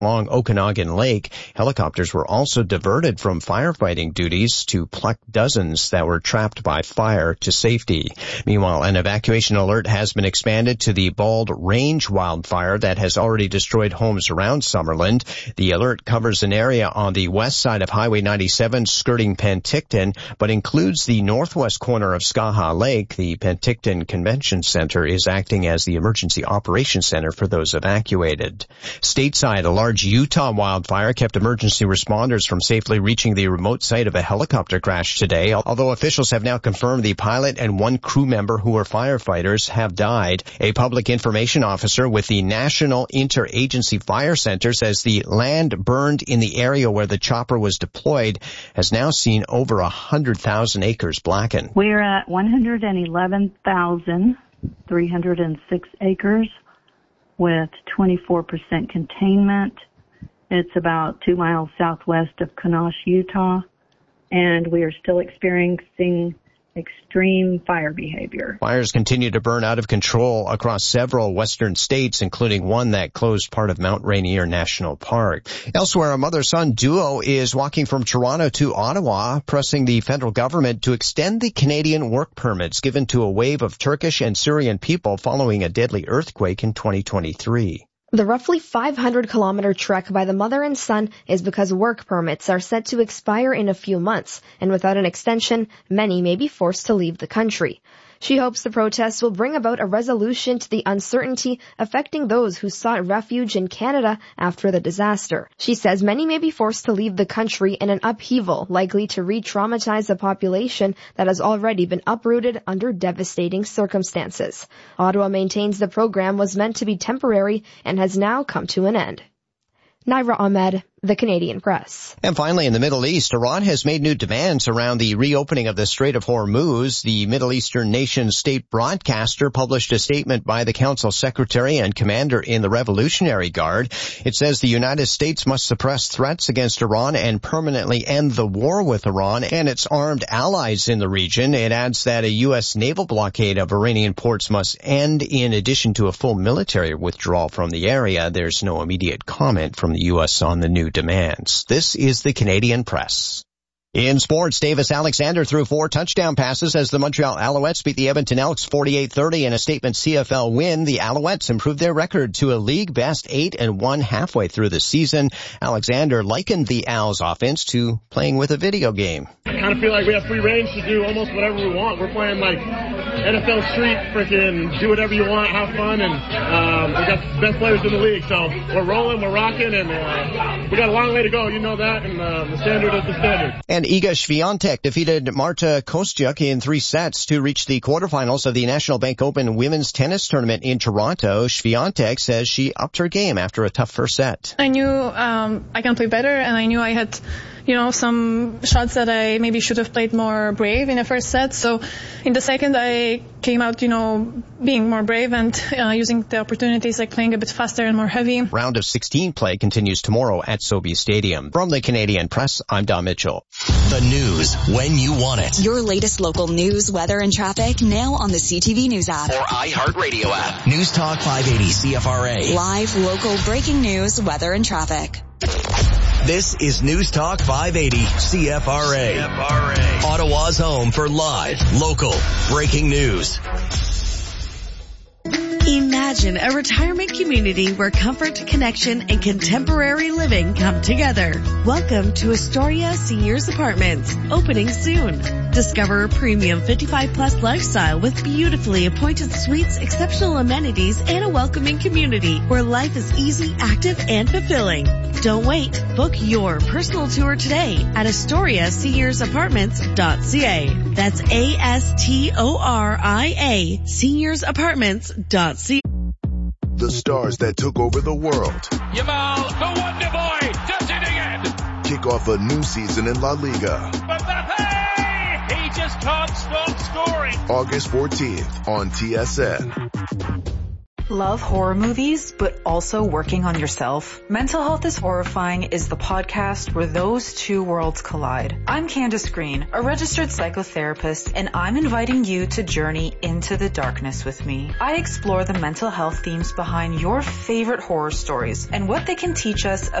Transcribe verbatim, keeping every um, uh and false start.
along Okanagan Lake. Helicopters were also diverted from firefighting duties to pluck dozens that were trapped by fire to safety. Meanwhile, an evacuation alert has been expanded to the Bald Range wildfire that has already destroyed homes around Summerland. The alert covers an area on the west side of Highway ninety-seven skirting Penticton, but includes the northwest corner of Skaha Lake. The Penticton Convention Center is acting as the emergency operations center for those evacuated. Stateside, a large Utah wildfire kept emergency responders from safely reaching the remote site of a helicopter crash today, although officials have now confirmed the pilot and one crew member who were firefighters have died. A public information officer with the National Interagency Fire Center says the land burned in the area where the chopper was deployed has now seen over one hundred thousand acres blacken. We're at one hundred eleven thousand three hundred six acres with twenty-four percent containment. It's about two miles southwest of Kanosh, Utah, and we are still experiencing extreme fire behavior. Fires continue to burn out of control across several western states, including one that closed part of Mount Rainier National Park. Elsewhere, a mother-son duo is walking from Toronto to Ottawa, pressing the federal government to extend the Canadian work permits given to a wave of Turkish and Syrian people following a deadly earthquake in twenty twenty-three. The roughly five hundred kilometer trek by the mother and son is because work permits are set to expire in a few months, and without an extension, many may be forced to leave the country. She hopes the protests will bring about a resolution to the uncertainty affecting those who sought refuge in Canada after the disaster. She says many may be forced to leave the country in an upheaval likely to re-traumatize a population that has already been uprooted under devastating circumstances. Ottawa maintains the program was meant to be temporary and has now come to an end. Naira Ahmed, The Canadian Press. And finally, in the Middle East, Iran has made new demands around the reopening of the Strait of Hormuz. The Middle Eastern nation's state broadcaster published a statement by the Council Secretary and Commander in the Revolutionary Guard. It says the United States must suppress threats against Iran and permanently end the war with Iran and its armed allies in the region. It adds that a U S naval blockade of Iranian ports must end in addition to a full military withdrawal from the area. There's no immediate comment from the U S on the new demands. This is the Canadian Press. In sports, Davis Alexander threw four touchdown passes as the Montreal Alouettes beat the Edmonton Elks forty-eight thirty in a statement C F L win. The Alouettes improved their record to a league-best eight and one halfway through the season. Alexander likened the Owls' offense to playing with a video game. I kind of feel like we have free range to do almost whatever we want. We're playing like N F L Street, freaking do whatever you want, have fun, and um, we got the best players in the league. So we're rolling, we're rocking, and uh, we got a long way to go. You know that, and uh, the standard is the standard. And Iga Swiatek defeated Marta Kostyuk in three sets to reach the quarterfinals of the National Bank Open women's tennis tournament in Toronto. Swiatek says she upped her game after a tough first set. I knew um, I can play better, and I knew I had, you know, some shots that I maybe should have played more brave in the first set. So in the second, I came out, you know, being more brave and uh, using the opportunities, like playing a bit faster and more heavy. Round of sixteen play continues tomorrow at SoBe Stadium. From the Canadian Press, I'm Don Mitchell. The news when you want it. Your latest local news, weather, and traffic now on the C T V News app. Or iHeartRadio app. News Talk five eighty C F R A. Live, local, breaking news, weather, and traffic. This is News Talk five eighty C F R A. C F R A. Ottawa's home for live, local, breaking news. Imagine a retirement community where comfort, connection, and contemporary living come together. Welcome to Astoria Seniors Apartments, opening soon. Discover a premium fifty-five plus lifestyle with beautifully appointed suites, exceptional amenities, and a welcoming community where life is easy, active, and fulfilling. Don't wait. Book your personal tour today at astoria seniors apartments dot c a. That's A S T O R I A, seniors apartments dot c a. The stars that took over the world. Yamal, the Wonder Boy, does it again. Kick off a new season in La Liga. Mbappe, he just can't stop scoring. August fourteenth on T S N. Love horror movies, but also working on yourself? Mental Health is Horrifying is the podcast where those two worlds collide. I'm Candace Green, a registered psychotherapist, and I'm inviting you to journey into the darkness with me. I explore the mental health themes behind your favorite horror stories and what they can teach us